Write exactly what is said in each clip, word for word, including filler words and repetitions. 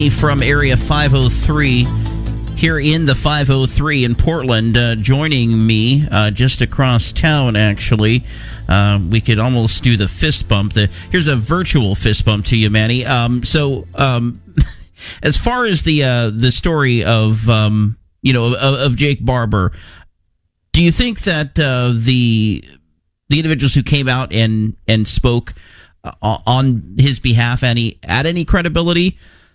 From Area five oh three here in the five oh three in Portland, uh, joining me uh, just across town, actually. Uh, we could almost do the fist bump. The, here's a virtual fist bump to you, Manny. Um, so um, as far as the uh, the story of, um, you know, of, of Jake Barber, do you think that uh, the the individuals who came out and, and spoke uh, on his behalf any, add any credibility?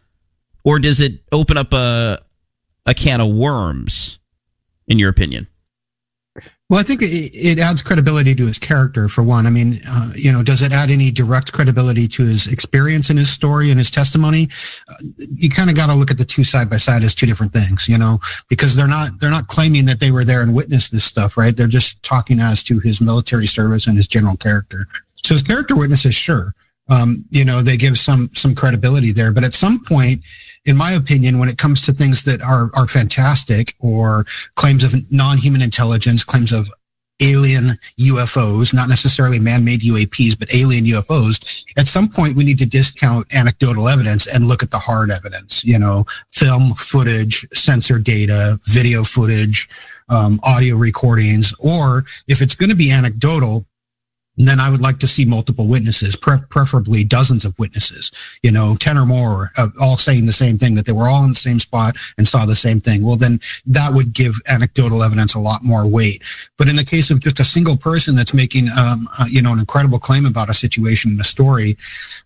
Or does it open up a a can of worms, in your opinion? Well, I think it, it adds credibility to his character, for one. I mean, uh, you know, does it add any direct credibility to his experience and his story and his testimony? Uh, you kind of got to look at the two side by side as two different things, you know, because they're not they're not claiming that they were there and witnessed this stuff, right? They're just talking as to his military service and his general character. So his character witnesses, sure, um, you know, they give some some credibility there, but at some point, in my opinion, when it comes to things that are, are fantastic, or claims of non-human intelligence, claims of alien U F Os, not necessarily man-made U A Ps, but alien U F Os, at some point we need to discount anecdotal evidence and look at the hard evidence, you know, film footage, sensor data, video footage, um, audio recordings, or if it's going to be anecdotal, then I would like to see multiple witnesses, pre- preferably dozens of witnesses, you know, ten or more, uh, all saying the same thing, that they were all in the same spot and saw the same thing. Well, then that would give anecdotal evidence a lot more weight. But in the case of just a single person that's making, um, uh, you know, an incredible claim about a situation and a story,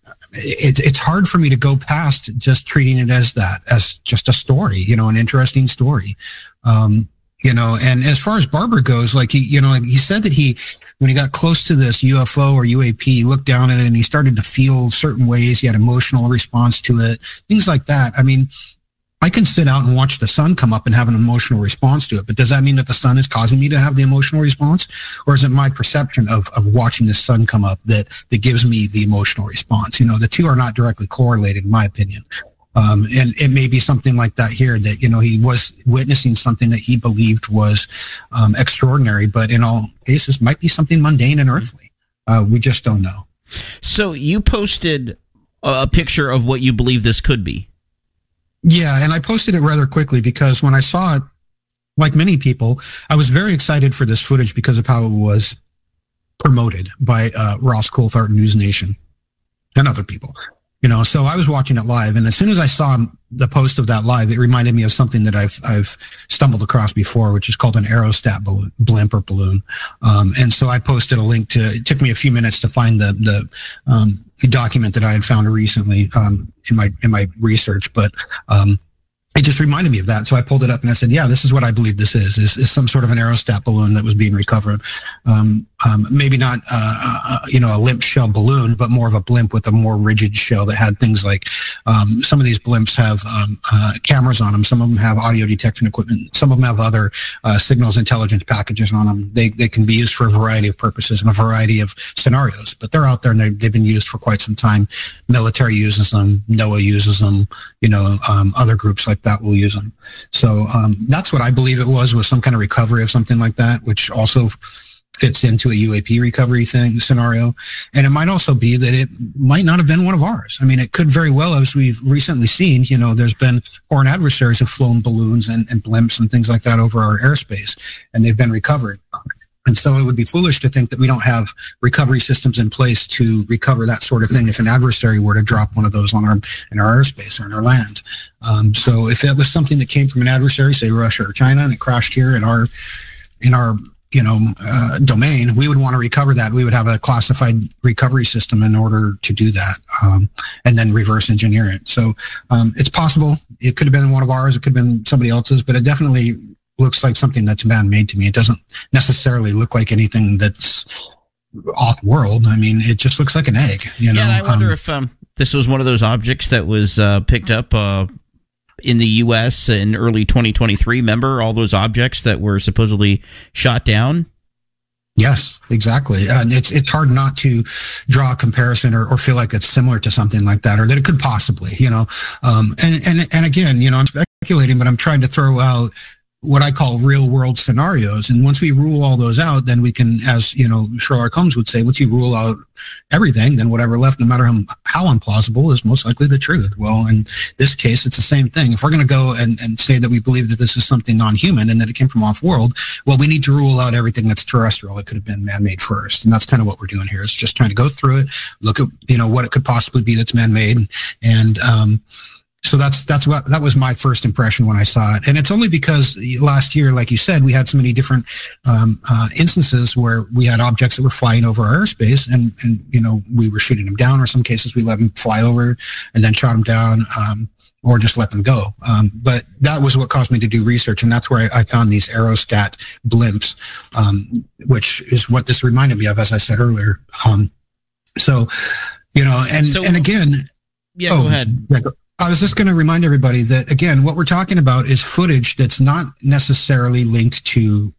it's it's hard for me to go past just treating it as that, as just a story, you know, an interesting story. Um, you know, and as far as Barber goes, like he, you know, like he said that he, when he got close to this U F O or U A P, he looked down at it and he started to feel certain ways. He had emotional response to it, things like that. I mean, I can sit out and watch the sun come up and have an emotional response to it, but does that mean that the sun is causing me to have the emotional response? Or is it my perception of, of watching the sun come up that, that gives me the emotional response? You know, the two are not directly correlated, in my opinion. Um, and it may be something like that here, that, you know, he was witnessing something that he believed was um, extraordinary, but in all cases might be something mundane and earthly. Uh, we just don't know. So you posted a picture of what you believe this could be. Yeah, and I posted it rather quickly because when I saw it, like many people, I was very excited for this footage because of how it was promoted by uh, Ross Coulthart, News Nation, and other people. You know, so I was watching it live, and as soon as I saw the post of that live, it reminded me of something that I've I've stumbled across before, which is called an aerostat balloon, blimp or balloon. Um, and so I posted a link to. It took me a few minutes to find the the, um, the document that I had found recently um, in my in my research, but. Um, It just reminded me of that. So I pulled it up and I said, yeah, this is what I believe this is, is, is some sort of an aerostat balloon that was being recovered. Um, um, maybe not, uh, uh, you know, a limp shell balloon, but more of a blimp with a more rigid shell that had things like, um, some of these blimps have, um, uh, cameras on them. Some of them have audio detection equipment. Some of them have other, uh, signals intelligence packages on them. They, they can be used for a variety of purposes and a variety of scenarios, but they're out there and they, they've been used for quite some time. Military uses them. NOAA uses them, you know, um, other groups like that will use them. So um, that's what I believe it was, was some kind of recovery of something like that, which also fits into a U A P recovery thing scenario. And it might also be that it might not have been one of ours. I mean, it could very well, as we've recently seen, you know, there's been foreign adversaries have flown balloons and, and blimps and things like that over our airspace, and they've been recovered. And so it would be foolish to think that we don't have recovery systems in place to recover that sort of thing if an adversary were to drop one of those on our in our airspace or in our land. Um, so if it was something that came from an adversary, say Russia or China, and it crashed here in our in our you know uh, domain, we would want to recover that. We would have a classified recovery system in order to do that, um, and then reverse engineer it. So um, it's possible. It could have been one of ours. It could have been somebody else's, but it definitely looks like something that's man-made to me. It doesn't necessarily look like anything that's off-world. I mean, it just looks like an egg. You know? Yeah, and I wonder um, if um, this was one of those objects that was uh, picked up uh, in the U S in early twenty twenty-three. Remember all those objects that were supposedly shot down? Yes, exactly. And it's it's hard not to draw a comparison or, or feel like it's similar to something like that, or that it could possibly, you know. Um, and, and, and again, you know, I'm speculating, but I'm trying to throw out what I call real world scenarios. And once we rule all those out, then we can, as you know, Sherlock Holmes would say, once you rule out everything, then whatever left, no matter how, how implausible, is most likely the truth. Well, in this case, it's the same thing. If we're going to go and, and say that we believe that this is something non-human and that it came from off-world, well, we need to rule out everything that's terrestrial. It could have been man-made first. And that's kind of what we're doing here, is just trying to go through it, look at, you know, what it could possibly be that's man-made. And, um, So that's that's what that was my first impression when I saw it, and it's only because last year, like you said, we had so many different um, uh, instances where we had objects that were flying over our airspace, and and you know we were shooting them down, or some cases we let them fly over and then shot them down, um, or just let them go. Um, but that was what caused me to do research, and that's where I, I found these Aerostat blimps, um, which is what this reminded me of, as I said earlier. Um, so, you know, and so, and again, yeah, oh, go ahead. Yeah, go, I was just going to remind everybody that, again, what we're talking about is footage that's not necessarily linked to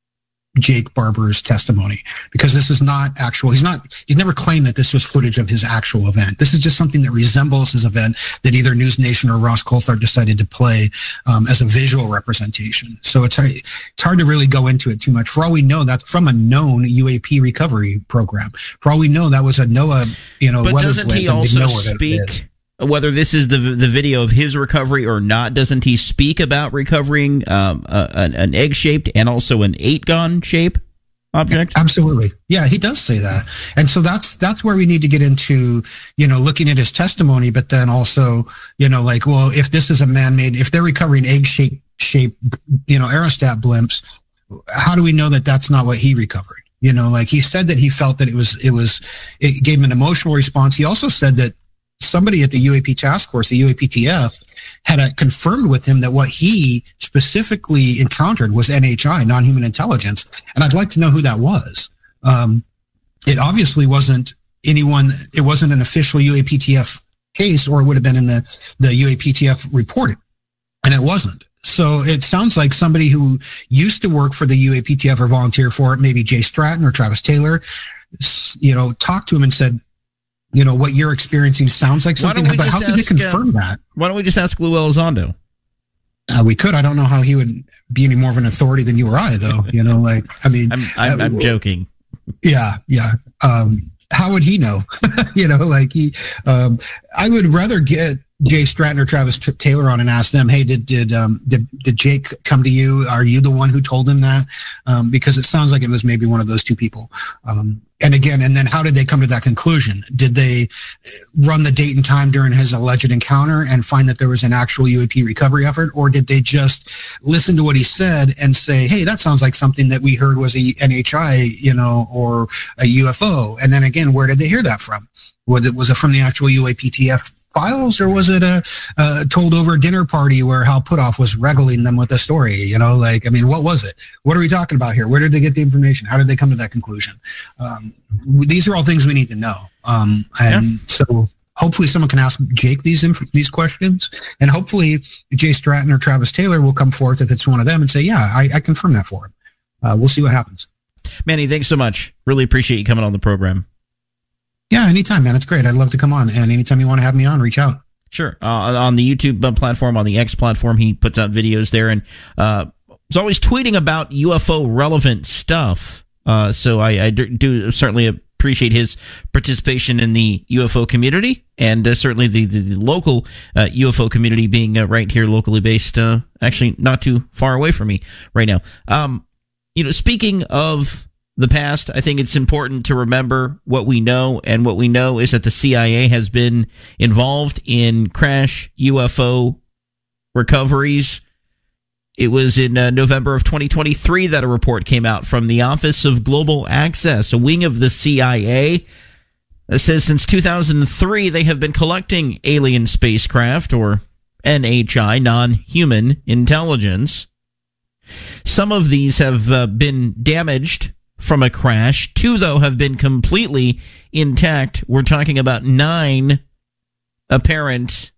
Jake Barber's testimony, because this is not actual. He's not, he's never claimed that this was footage of his actual event. This is just something that resembles his event that either News Nation or Ross Coulthart decided to play um, as a visual representation. So it's, it's hard to really go into it too much. For all we know, that's from a known U A P recovery program. For all we know, that was a NOAA, you know, but doesn't he also speak, whether this is the the video of his recovery or not, doesn't he speak about recovering um, a, an, an egg-shaped and also an eight-gon shape object? Absolutely. Yeah, he does say that. And so that's that's where we need to get into, you know, looking at his testimony, but then also, you know, like, well, if this is a man-made, if they're recovering egg-shaped, shape, you know, Aerostat blimps, how do we know that that's not what he recovered? You know, like he said that he felt that it was, it was, it gave him an emotional response. He also said that somebody at the U A P task force, the U A P T F, had uh, confirmed with him that what he specifically encountered was N H I, non-human intelligence. And I'd like to know who that was. Um, it obviously wasn't anyone, it wasn't an official U A P T F case, or it would have been in the, the U A P T F reporting. And it wasn't. So it sounds like somebody who used to work for the U A P T F or volunteer for it, maybe Jay Stratton or Travis Taylor, you know, talked to him and said, you know, what you're experiencing sounds like something, but how did they confirm uh, that? Why don't we just ask Lou Elizondo? Uh, we could. I don't know how he would be any more of an authority than you or I, though. You know, like, I mean, I'm, I'm, uh, I'm joking. Yeah, yeah. Um, how would he know? you know, like he, um, I would rather get Jay Stratton or Travis Taylor on and ask them, hey, did did um, did did Jake come to you? Are you the one who told him that? Um, because it sounds like it was maybe one of those two people. Um, and again, and then how did they come to that conclusion? Did they run the date and time during his alleged encounter and find that there was an actual U A P recovery effort, or did they just listen to what he said and say, hey, that sounds like something that we heard was a N H I, you know, or a U F O? And then again, where did they hear that from? Was it, was it from the actual U A P T F files, or was it a, uh, told over a dinner party where Hal Puthoff was regaling them with a story? You know, like, I mean, what was it? What are we talking about here? Where did they get the information? How did they come to that conclusion? Um, these are all things we need to know. Um, and yeah. so hopefully someone can ask Jake these inf- these questions, and hopefully Jay Stratton or Travis Taylor will come forth, if it's one of them, and say, yeah, I, I confirm that for him. Uh, we'll see what happens. Manny, thanks so much. Really appreciate you coming on the program. Yeah, anytime, man. It's great. I'd love to come on. And anytime you want to have me on, reach out. Sure. Uh, on the YouTube platform, on the X platform, he puts out videos there, and uh, is always tweeting about U F O relevant stuff. Uh, so I, I do certainly appreciate his participation in the U F O community, and uh, certainly the, the, the local uh, U F O community, being uh, right here locally based, uh, actually not too far away from me right now. Um, you know, speaking of the past, I think it's important to remember what we know, and what we know is that the C I A has been involved in crash U F O recoveries. It was in uh, November of twenty twenty-three that a report came out from the Office of Global Access, a wing of the C I A, that says since two thousand three they have been collecting alien spacecraft, or N H I, non-human intelligence. Some of these have uh, been damaged from a crash. Two, though, have been completely intact. We're talking about nine apparent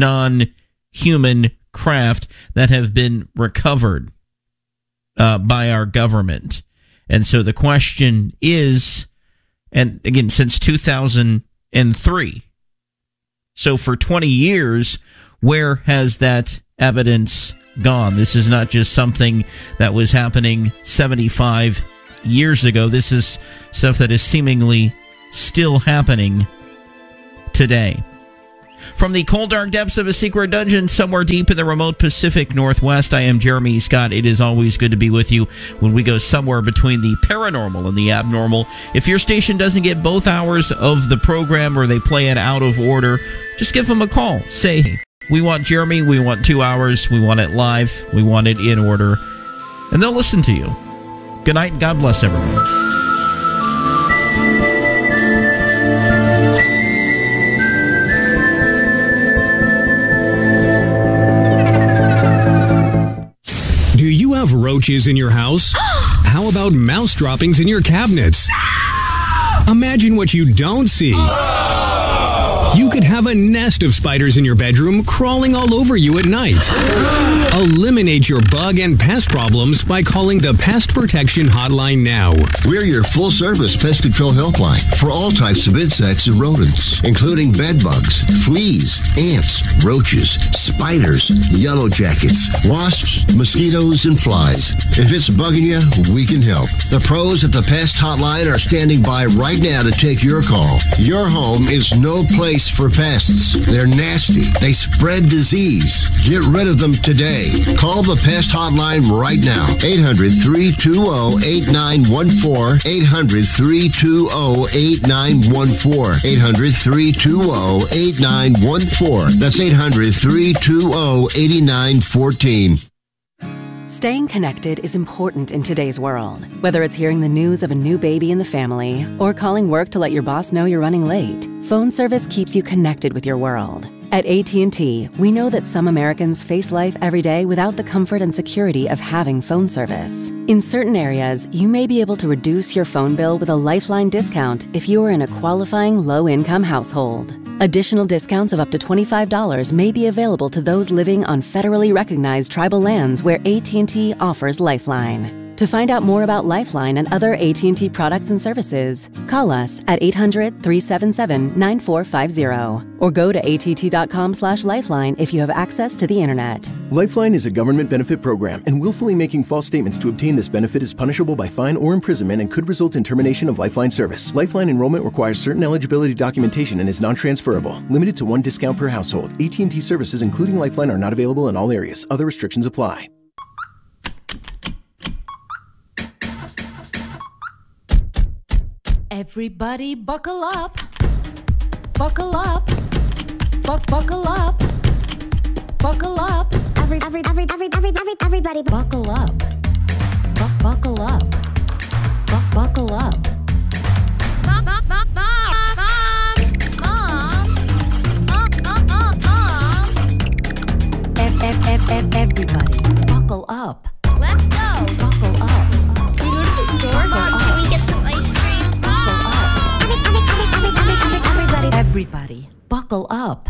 non-human craft that have been recovered uh, by our government. And so the question is, and again, since two thousand three, so for twenty years, where has that evidence gone. This is not just something that was happening seventy-five years ago. This is stuff that is seemingly still happening today. From the cold, dark depths of a secret dungeon somewhere deep in the remote Pacific Northwest, I am Jeremy Scott. It is always good to be with you when we go somewhere between the paranormal and the abnormal. If your station doesn't get both hours of the program or they play it out of order, just give them a call. Say, hey, we want Jeremy, we want two hours, we want it live, we want it in order, and they'll listen to you. Good night and God bless everyone. Do you have roaches in your house? How about mouse droppings in your cabinets? Imagine what you don't see. You could have a nest of spiders in your bedroom crawling all over you at night. Eliminate your bug and pest problems by calling the Pest Protection Hotline now. We're your full-service pest control helpline for all types of insects and rodents, including bed bugs, fleas, ants, roaches, spiders, yellow jackets, wasps, mosquitoes, and flies. If it's bugging you, we can help. The pros at the Pest Hotline are standing by right now to take your call. Your home is no place for pests. They're nasty. They spread disease. Get rid of them today. Call the Pest Hotline right now. eight hundred, three two zero, eight nine one four. eight hundred, three two zero, eight nine one four. eight hundred, three two zero, eight nine one four. That's eight hundred, three two zero, eight nine one four. Staying connected is important in today's world. Whether it's hearing the news of a new baby in the family or calling work to let your boss know you're running late, phone service keeps you connected with your world. At A T and T, we know that some Americans face life every day without the comfort and security of having phone service. In certain areas, you may be able to reduce your phone bill with a Lifeline discount if you are in a qualifying low-income household. Additional discounts of up to twenty-five dollars may be available to those living on federally recognized tribal lands where A T and T offers Lifeline. To find out more about Lifeline and other A T and T products and services, call us at eight hundred, three seven seven, nine four five zero or go to A T T dot com slash lifeline if you have access to the internet. Lifeline is a government benefit program, and willfully making false statements to obtain this benefit is punishable by fine or imprisonment and could result in termination of Lifeline service. Lifeline enrollment requires certain eligibility documentation and is non-transferable. Limited to one discount per household. A T and T services, including Lifeline, are not available in all areas. Other restrictions apply. Everybody buckle up, buckle up, buck, buckle up, buckle up. Every, every, every, every, every, every, everybody buckle up, buck, buckle up, buck, buckle up. Mom, mom, mom, mom, mom, mom, mom, mom, mom. Ev, ev, ev, ev, everybody buckle up. Let's go. Buckle up. Can we go to the store? Mom, can we get some ice cream? Everybody, buckle up.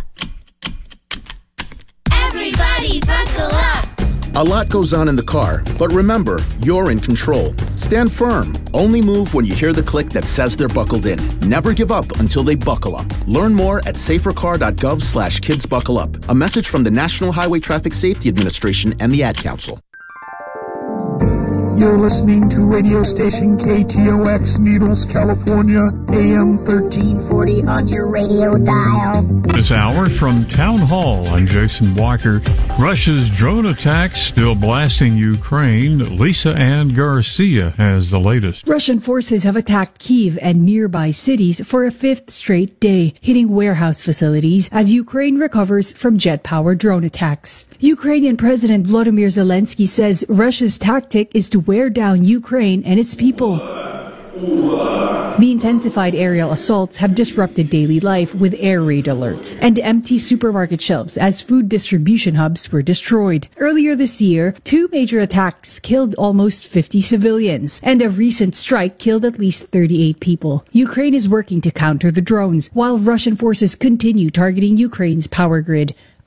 Everybody, buckle up. A lot goes on in the car, but remember, you're in control. Stand firm. Only move when you hear the click that says they're buckled in. Never give up until they buckle up. Learn more at safercar dot gov slash kids buckle up. A message from the National Highway Traffic Safety Administration and the Ad Council. You're listening to radio station K T O X, Needles, California, A M thirteen forty on your radio dial. This hour from Town Hall, I'm Jason Walker. Russia's drone attacks still blasting Ukraine. Lisa Ann Garcia has the latest. Russian forces have attacked Kyiv and nearby cities for a fifth straight day, hitting warehouse facilities as Ukraine recovers from jet-powered drone attacks. Ukrainian President Volodymyr Zelensky says Russia's tactic is to wear down Ukraine and its people. The intensified aerial assaults have disrupted daily life with air raid alerts and empty supermarket shelves as food distribution hubs were destroyed. Earlier this year, two major attacks killed almost fifty civilians, and a recent strike killed at least thirty-eight people. Ukraine is working to counter the drones, while Russian forces continue targeting Ukraine's power grid.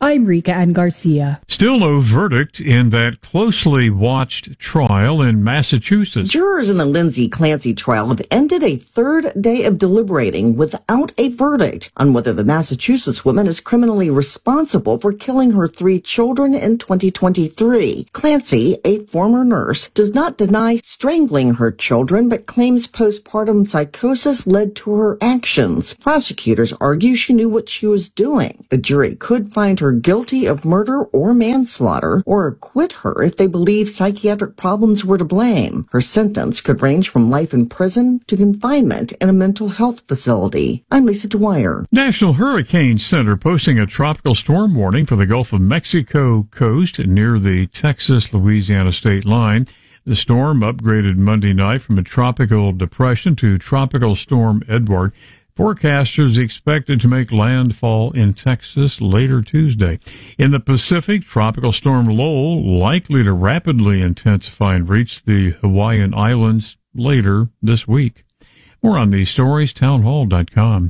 I'm Rika Ann Garcia. Still no verdict in that closely watched trial in Massachusetts. Jurors in the Lindsay Clancy trial have ended a third day of deliberating without a verdict on whether the Massachusetts woman is criminally responsible for killing her three children in twenty twenty-three. Clancy, a former nurse, does not deny strangling her children, but claims postpartum psychosis led to her actions. Prosecutors argue she knew what she was doing. The jury could find her guilty of murder or manslaughter, or acquit her if they believe psychiatric problems were to blame. Her sentence could range from life in prison to confinement in a mental health facility. I'm Lisa Dwyer. National Hurricane Center posting a tropical storm warning for the Gulf of Mexico coast near the Texas-Louisiana state line. The storm upgraded Monday night from a tropical depression to Tropical Storm Edward. Forecasters expected to make landfall in Texas later Tuesday. In the Pacific, Tropical Storm Lowell likely to rapidly intensify and reach the Hawaiian Islands later this week. More on these stories, townhall dot com.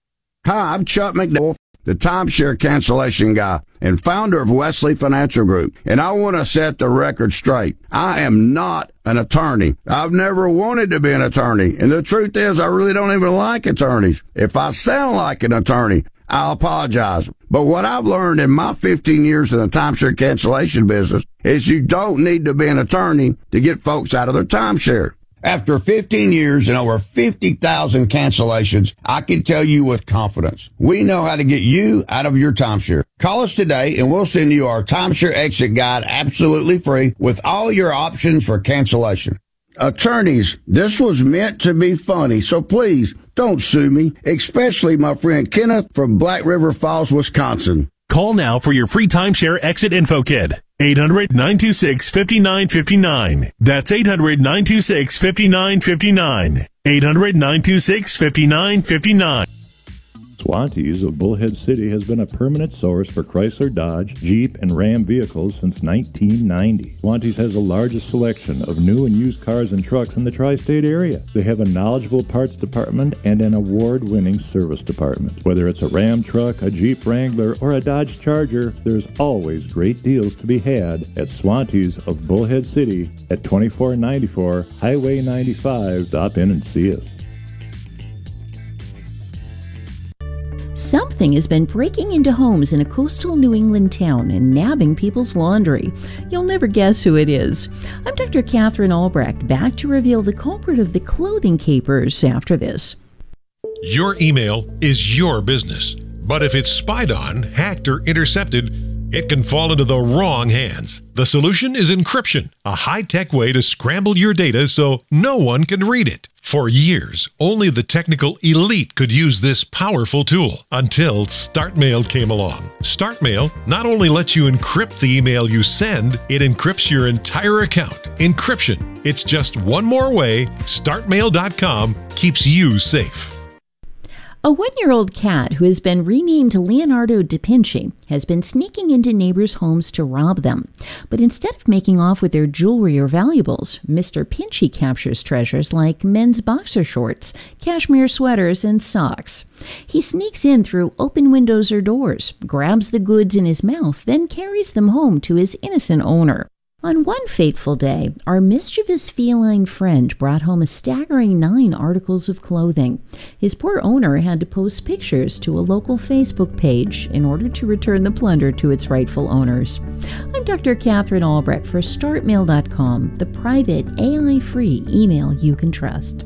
Hi, I'm Chuck McDowell, the timeshare cancellation guy and founder of Wesley Financial Group, and I want to set the record straight. I am not an attorney. I've never wanted to be an attorney, and the truth is I really don't even like attorneys. If I sound like an attorney, I'll apologize. But what I've learned in my fifteen years in the timeshare cancellation business is you don't need to be an attorney to get folks out of their timeshare. After fifteen years and over fifty thousand cancellations, I can tell you with confidence, we know how to get you out of your timeshare. Call us today and we'll send you our timeshare exit guide absolutely free with all your options for cancellation. Attorneys, this was meant to be funny, so please don't sue me, especially my friend Kenneth from Black River Falls, Wisconsin. Call now for your free timeshare exit info kit. eight hundred, nine two six, five nine five nine. That's eight hundred, nine two six, five nine five nine. eight hundred, nine two six, five nine five nine. Swantees of Bullhead City has been a permanent source for Chrysler, Dodge, Jeep, and Ram vehicles since nineteen ninety. Swantees has the largest selection of new and used cars and trucks in the tri-state area. They have a knowledgeable parts department and an award-winning service department. Whether it's a Ram truck, a Jeep Wrangler, or a Dodge Charger, there's always great deals to be had at Swantees of Bullhead City at twenty-four ninety-four Highway ninety-five. Stop in and see us. Something has been breaking into homes in a coastal New England town and nabbing people's laundry. You'll never guess who it is. I'm Doctor Catherine Albrecht, back to reveal the culprit of the clothing capers after this. Your email is your business, but if it's spied on, hacked, or intercepted, it can fall into the wrong hands. The solution is encryption, a high-tech way to scramble your data so no one can read it. For years, only the technical elite could use this powerful tool until StartMail came along. StartMail not only lets you encrypt the email you send, it encrypts your entire account. Encryption. It's just one more way start mail dot com keeps you safe. A one-year-old cat who has been renamed Leonardo da Vinci has been sneaking into neighbors' homes to rob them. But instead of making off with their jewelry or valuables, Mister Pinchy captures treasures like men's boxer shorts, cashmere sweaters, and socks. He sneaks in through open windows or doors, grabs the goods in his mouth, then carries them home to his innocent owner. On one fateful day, our mischievous feline friend brought home a staggering nine articles of clothing. His poor owner had to post pictures to a local Facebook page in order to return the plunder to its rightful owners. I'm Doctor Catherine Albrecht for start mail dot com, the private A I-free email you can trust.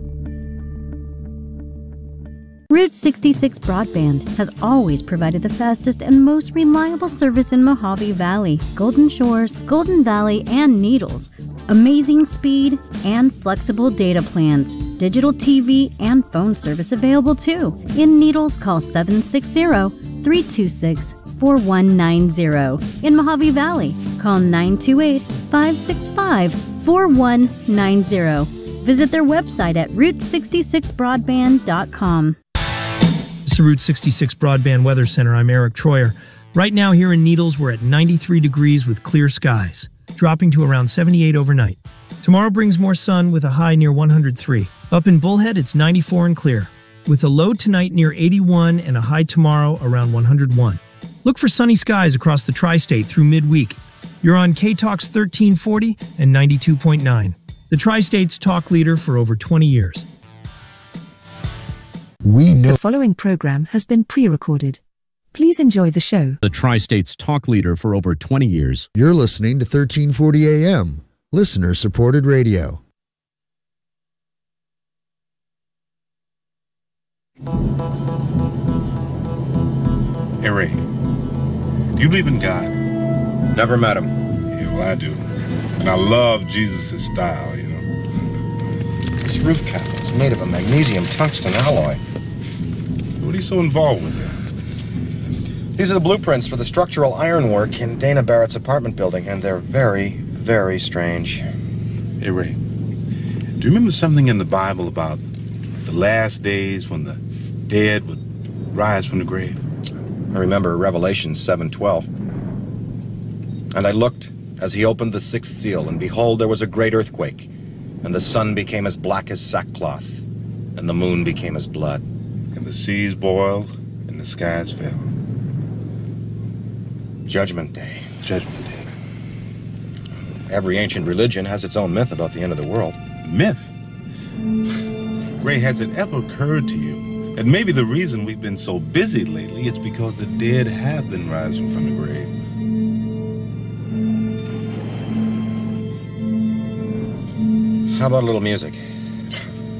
Route sixty-six Broadband has always provided the fastest and most reliable service in Mojave Valley, Golden Shores, Golden Valley, and Needles. Amazing speed and flexible data plans. Digital T V and phone service available too. In Needles, call seven six zero, three two six, four one nine zero. In Mojave Valley, call nine two eight, five six five, four one nine zero. Visit their website at route sixty-six broadband dot com. This is Route sixty-six Broadband Weather Center. I'm Eric Troyer. Right now here in Needles, we're at ninety-three degrees with clear skies, dropping to around seventy-eight overnight. Tomorrow brings more sun with a high near one hundred three. Up in Bullhead, it's ninety-four and clear, with a low tonight near eighty-one and a high tomorrow around one hundred one. Look for sunny skies across the tri-state through midweek. You're on K-Talk's thirteen forty and ninety-two point nine. The Tri-State's talk leader for over twenty years. We know the following program has been pre-recorded. Please enjoy the show. The Tri-State's talk leader for over twenty years. You're listening to thirteen forty A M, listener-supported radio. Hey, Ray, do you believe in God? Never met him. Yeah, well, I do. And I love Jesus' style, you know. This roof cap is made of a magnesium tungsten alloy. What are you so involved with there? These are the blueprints for the structural ironwork in Dana Barrett's apartment building, and they're very, very strange. Hey, Ray, do you remember something in the Bible about the last days when the dead would rise from the grave? I remember Revelation seven twelve. And I looked as he opened the sixth seal, and behold, there was a great earthquake, and the sun became as black as sackcloth, and the moon became as blood. And the seas boiled, and the skies fell. Judgment Day. Judgment Day. Every ancient religion has its own myth about the end of the world. Myth? Ray, has it ever occurred to you that maybe the reason we've been so busy lately is because the dead have been rising from the grave? How about a little music?